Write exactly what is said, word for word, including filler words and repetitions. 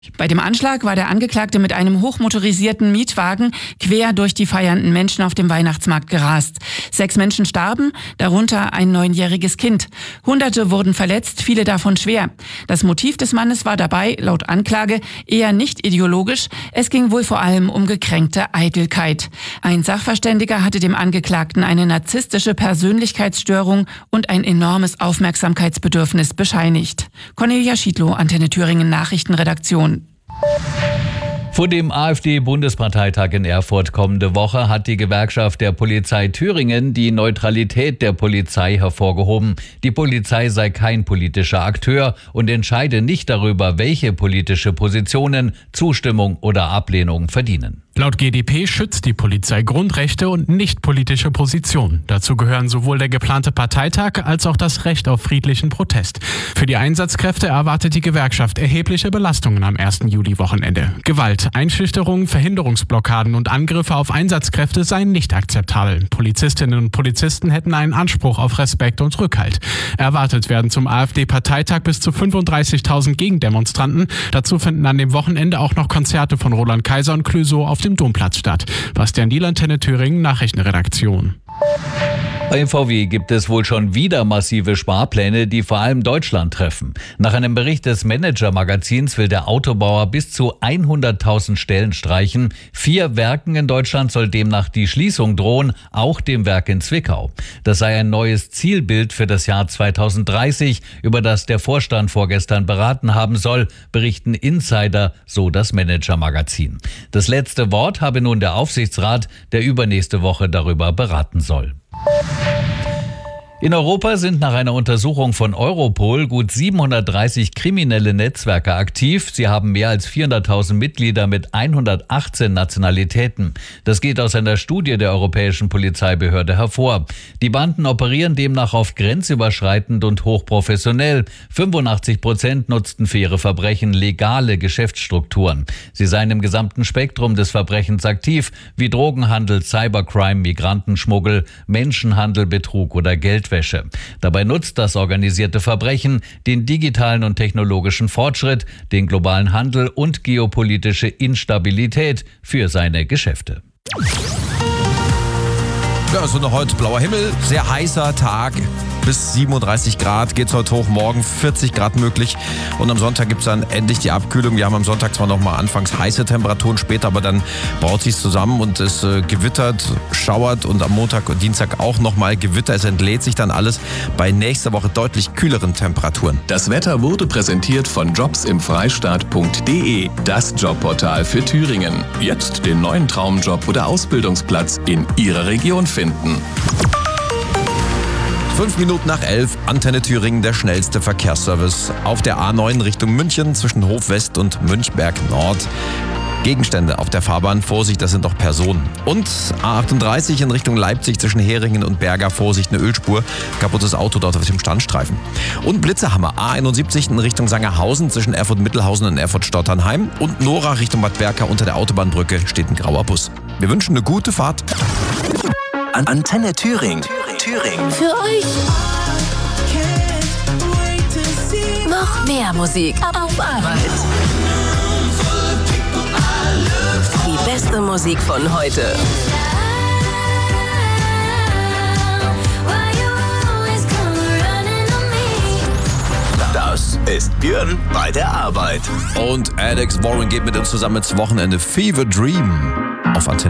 Bei dem Anschlag war der Angeklagte mit einem hochmotorisierten Mietwagen quer durch die feiernden Menschen auf dem Weihnachtsmarkt gerast. Sechs Menschen starben, darunter ein neunjähriges Kind. Hunderte wurden verletzt, viele davon schwer. Das Motiv des Mannes war dabei, laut Anklage, eher nicht ideologisch. Es ging wohl vor allem um gekränkte Eitelkeit. Ein Sachverständiger hatte dem Angeklagten eine narzisstische Persönlichkeitsstörung und ein enormes Aufmerksamkeitsbedürfnis bescheinigt. Cornelia Schiedlow, Antenne Thüringen Nachrichtenredaktion. Vor dem AfD-Bundesparteitag in Erfurt kommende Woche hat die Gewerkschaft der Polizei Thüringen die Neutralität der Polizei hervorgehoben. Die Polizei sei kein politischer Akteur und entscheide nicht darüber, welche politische Positionen Zustimmung oder Ablehnung verdienen. Laut G d P schützt die Polizei Grundrechte und nicht politische Positionen. Dazu gehören sowohl der geplante Parteitag als auch das Recht auf friedlichen Protest. Für die Einsatzkräfte erwartet die Gewerkschaft erhebliche Belastungen am ersten Juli-Wochenende. Gewalt, Einschüchterungen, Verhinderungsblockaden und Angriffe auf Einsatzkräfte seien nicht akzeptabel. Polizistinnen und Polizisten hätten einen Anspruch auf Respekt und Rückhalt. Erwartet werden zum AfD-Parteitag bis zu fünfunddreißigtausend Gegendemonstranten. Dazu finden an dem Wochenende auch noch Konzerte von Roland Kaiser und Clouseau auf dem Domplatz statt. Bastian Diel, Antenne Thüringen Nachrichtenredaktion. Bei V W gibt es wohl schon wieder massive Sparpläne, die vor allem Deutschland treffen. Nach einem Bericht des Manager-Magazins will der Autobauer bis zu hunderttausend Stellen streichen. Vier Werken in Deutschland soll demnach die Schließung drohen, auch dem Werk in Zwickau. Das sei ein neues Zielbild für das Jahr zweitausenddreißig, über das der Vorstand vorgestern beraten haben soll, berichten Insider, so das Manager-Magazin. Das letzte Wort habe nun der Aufsichtsrat, der übernächste Woche darüber beraten soll. In Europa sind nach einer Untersuchung von Europol gut siebenhundertdreißig kriminelle Netzwerke aktiv. Sie haben mehr als vierhunderttausend Mitglieder mit hundertachtzehn Nationalitäten. Das geht aus einer Studie der Europäischen Polizeibehörde hervor. Die Banden operieren demnach oft grenzüberschreitend und hochprofessionell. fünfundachtzig Prozent nutzten für ihre Verbrechen legale Geschäftsstrukturen. Sie seien im gesamten Spektrum des Verbrechens aktiv, wie Drogenhandel, Cybercrime, Migrantenschmuggel, Menschenhandel, Betrug oder Geldwäsche. Dabei nutzt das organisierte Verbrechen den digitalen und technologischen Fortschritt, den globalen Handel und geopolitische Instabilität für seine Geschäfte. Ja, so noch heute blauer Himmel, sehr heißer Tag. Bis siebenunddreißig Grad geht's heute hoch, morgen vierzig Grad möglich. Und am Sonntag gibt's dann endlich die Abkühlung. Wir haben am Sonntag zwar noch mal anfangs heiße Temperaturen, später aber dann braut sich's zusammen und es äh, gewittert, schauert und am Montag und Dienstag auch noch mal Gewitter. Es entlädt sich dann alles bei nächster Woche deutlich kühleren Temperaturen. Das Wetter wurde präsentiert von jobs im freistaat punkt de, das Jobportal für Thüringen. Jetzt den neuen Traumjob oder Ausbildungsplatz in Ihrer Region finden. Fünf Minuten nach elf, Antenne Thüringen, der schnellste Verkehrsservice. Auf der A neun Richtung München zwischen Hof West und Münchberg Nord. Gegenstände auf der Fahrbahn, Vorsicht, das sind doch Personen. Und A achtunddreißig in Richtung Leipzig zwischen Heringen und Berger, Vorsicht, eine Ölspur, kaputtes Auto dort auf dem Standstreifen. Und Blitzehammer, A einundsiebzig in Richtung Sangerhausen zwischen Erfurt-Mittelhausen und Erfurt-Stotternheim. Und Nora Richtung Bad Berka unter der Autobahnbrücke steht ein grauer Bus. Wir wünschen eine gute Fahrt. An Antenne Thüringen. Thüringen. Für euch noch mehr Musik auf Arbeit. Die beste Musik von heute. Das ist Björn bei der Arbeit. Und Alex Warren geht mit uns zusammen ins Wochenende. Fever Dream auf Antenne.